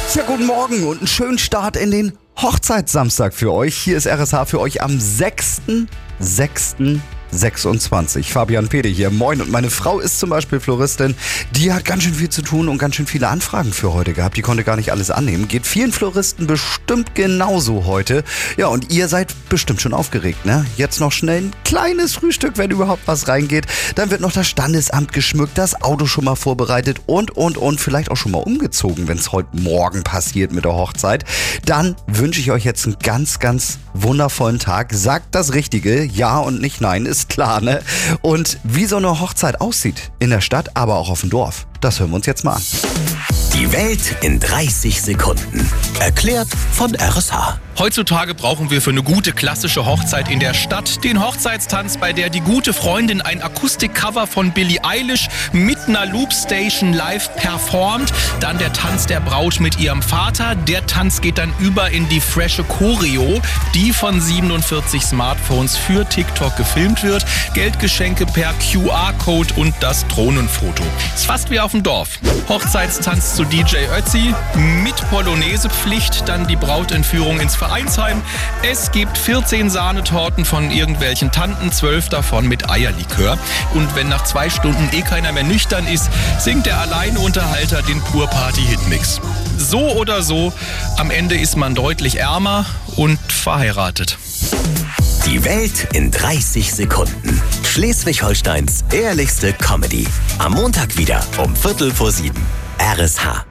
Ja, guten Morgen und einen schönen Start in den Hochzeitssamstag für euch. Hier ist RSH für euch am 6.6.26. Fabian Pede hier, moin. Und meine Frau ist zum Beispiel Floristin. Die hat ganz schön viel zu tun und ganz schön viele Anfragen für heute gehabt. Die konnte gar nicht alles annehmen. Geht vielen Floristen bestimmt genauso heute. Ja, und ihr seid bestimmt schon aufgeregt, ne? Jetzt noch schnell ein kleines Frühstück, wenn überhaupt was reingeht. Dann wird noch das Standesamt geschmückt, das Auto schon mal vorbereitet und vielleicht auch schon mal umgezogen, wenn es heute Morgen passiert mit der Hochzeit. Dann wünsche ich euch jetzt einen ganz, ganz wundervollen Tag. Sagt das Richtige, ja und nicht nein, ist klar, ne? Und wie so eine Hochzeit aussieht in der Stadt, aber auch auf dem Dorf, das hören wir uns jetzt mal an. Die Welt in 30 Sekunden. Erklärt von RSH. Heutzutage brauchen wir für eine gute klassische Hochzeit in der Stadt den Hochzeitstanz, bei der die gute Freundin ein Akustikcover von Billie Eilish mit einer Loopstation live performt. Dann der Tanz der Braut mit ihrem Vater. Der Tanz geht dann über in die frische Choreo, die von 47 Smartphones für TikTok gefilmt wird. Geldgeschenke per QR-Code und das Drohnenfoto. Ist fast wie auf dem Dorf. Hochzeitstanz zu DJ Ötzi mit Polonaise-Pflicht, dann die Brautentführung ins Vereinsheim. Es gibt 14 Sahnetorten von irgendwelchen Tanten, 12 davon mit Eierlikör. Und wenn nach 2 Stunden keiner mehr nüchtern ist, singt der Alleinunterhalter den Kurparty-Hitmix. So oder so, am Ende ist man deutlich ärmer und verheiratet. Die Welt in 30 Sekunden. Schleswig-Holsteins ehrlichste Comedy. Am Montag wieder um 6:45. RSH.